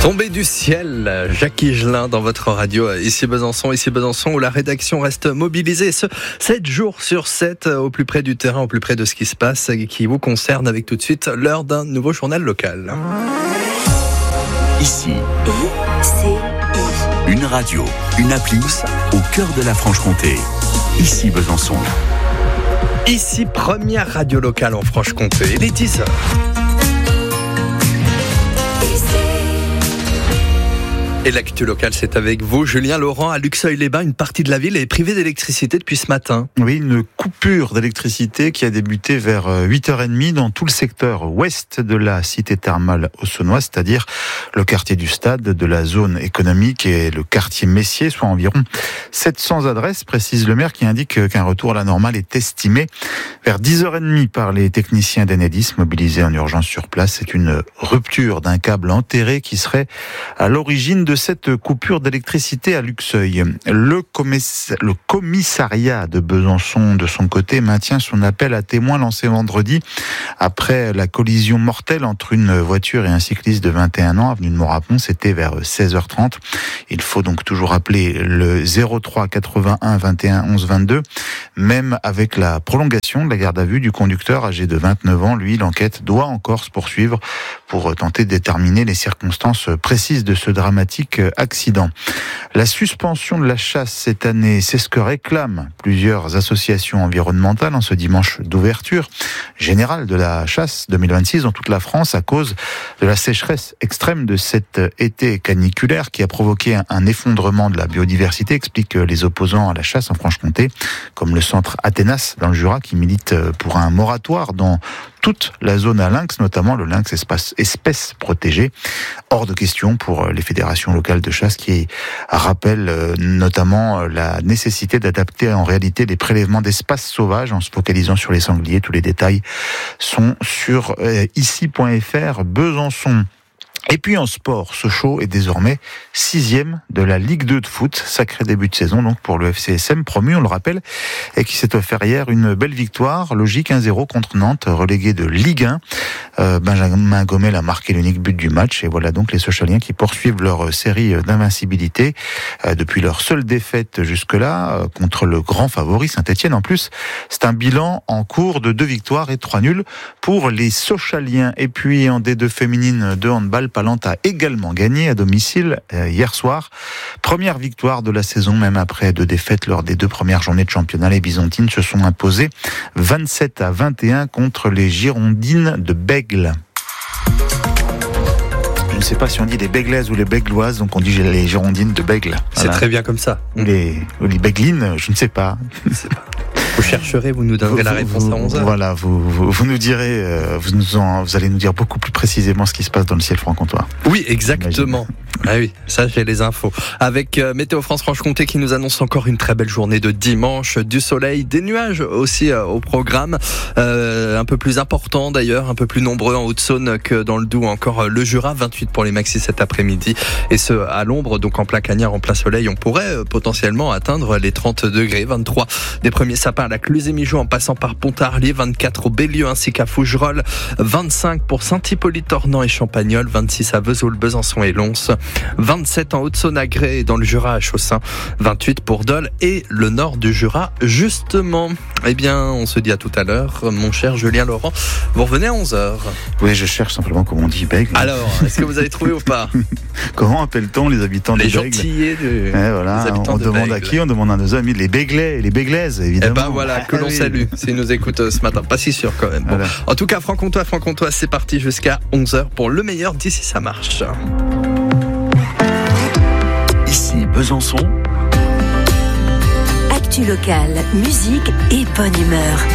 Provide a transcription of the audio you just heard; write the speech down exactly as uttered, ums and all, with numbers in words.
Tombé du ciel, Jacques Higelin dans votre radio, ici Besançon, ici Besançon, où la rédaction reste mobilisée, ce sept jours sur sept, au plus près du terrain, au plus près de ce qui se passe et qui vous concerne, avec tout de suite l'heure d'un nouveau journal local. Ici, une radio, une appli, au cœur de la Franche-Comté. Ici Besançon. Ici, première radio locale en Franche-Comté, il est dix heures. Et l'actu locale, c'est avec vous, Julien Laurent. À Luxeuil-les-Bains, une partie de la ville est privée d'électricité depuis ce matin. Oui, une coupure d'électricité qui a débuté vers huit heures trente dans tout le secteur ouest de la cité thermale auxonnoise, c'est-à-dire le quartier du Stade, de la zone économique et le quartier Messier, soit environ sept cents adresses, précise le maire, qui indique qu'un retour à la normale est estimé vers dix heures trente par les techniciens d'Enedis mobilisés en urgence sur place. C'est une rupture d'un câble enterré qui serait à l'origine de cette coupure d'électricité à Luxeuil. Le, commiss- le commissariat de Besançon, de son côté, maintient son appel à témoins lancé vendredi après la collision mortelle entre une voiture et un cycliste de vingt et un ans, avenue de Morapon. C'était vers seize heures trente. Il faut donc toujours appeler le zéro trois quatre-vingt-un vingt et un onze vingt-deux. Même avec la prolongation de la garde à vue du conducteur âgé de vingt-neuf ans, lui, l'enquête doit encore se poursuivre pour tenter de déterminer les circonstances précises de ce dramatique accident. La suspension de la chasse cette année, c'est ce que réclament plusieurs associations environnementales en ce dimanche d'ouverture générale de la chasse deux mille vingt-six dans toute la France à cause de la sécheresse extrême de cet été caniculaire qui a provoqué un effondrement de la biodiversité, expliquent les opposants à la chasse en Franche-Comté, comme le centre Athénas dans le Jura qui milite pour un moratoire dans toute la zone à lynx, notamment le lynx espace, espèce protégée. Hors de question pour les fédérations locales de chasse qui rappellent notamment la nécessité d'adapter en réalité les prélèvements d'espaces sauvages en se focalisant sur les sangliers. Tous les détails sont sur ici point f r Besançon. Et puis en sport, Sochaux est désormais sixième de la Ligue deux de foot. Sacré début de saison donc pour le F C S M, promu, on le rappelle, et qui s'est offert hier une belle victoire, logique un zéro contre Nantes, relégué de Ligue un. Euh, Benjamin Gomel a marqué l'unique but du match, et voilà donc les Sochaliens qui poursuivent leur série d'invincibilité euh, depuis leur seule défaite jusque-là euh, contre le grand favori Saint-Etienne. En plus, c'est un bilan en cours de deux victoires et trois nuls pour les Sochaliens. Et puis en D deux féminine de handball, Palante a également gagné à domicile euh, hier soir. Première victoire de la saison, même après deux défaites lors des deux premières journées de championnat. Les Byzantines se sont imposées vingt-sept à vingt et un contre les Girondines de Bègle. Je ne sais pas si on dit les Bèglaises ou les Bègloises, donc on dit les Girondines de Bègle. C'est voilà. Très bien comme ça. Ou les, ou les Bèglines, je ne sais pas. Je sais pas. Vous chercherez, vous nous donnerez vous, la réponse vous, à onze heures. Voilà, vous, vous, vous nous direz, euh, vous, nous en, vous allez nous dire beaucoup plus précisément ce qui se passe dans le ciel franc-comtois. Oui, exactement. Ah oui, ça j'ai les infos. Avec euh, Météo France Franche-Comté qui nous annonce encore une très belle journée de dimanche, du soleil, des nuages aussi euh, au programme, euh, un peu plus important d'ailleurs, un peu plus nombreux en Haute-Saône que dans le Doubs, encore euh, le Jura, vingt-huit pour les maxis cet après-midi, et ce à l'ombre, donc en plein cagnard, en plein soleil, on pourrait euh, potentiellement atteindre les trente degrés, vingt-trois des premiers sapins à la Cluse-et-Mijoux en passant par Pontarlier, vingt-quatre au Bélieu ainsi qu'à Fougerolles, vingt-cinq pour Saint-Hippolyte-Ornans et Champagnole, vingt-six à Vesoul, Besançon et Lons, vingt-sept en Haute-Saône à Grès et dans le Jura à Chaussin, vingt-huit pour Dole et le nord du Jura justement. Eh bien, on se dit à tout à l'heure, mon cher Julien Laurent. Vous revenez à onze heures. Oui, je cherche simplement comment on dit Bègle. Alors, est-ce que vous avez trouvé ou pas? Comment appelle-t-on les habitants les de Bègle? Les gentillés de... Eh voilà, les habitants on de demande Bègle. À qui? On demande à nos amis, les Béglais et les Béglaises, évidemment. Eh ben voilà, que l'on ah, oui. salue, s'ils nous écoutent ce matin. Pas si sûr quand même. Bon. Voilà. En tout cas, Franc-Comtois, Franc-Comtois, c'est parti jusqu'à onze heures pour le meilleur d'ici ça marche. Ici Besançon. Actu locale, musique et bonne humeur.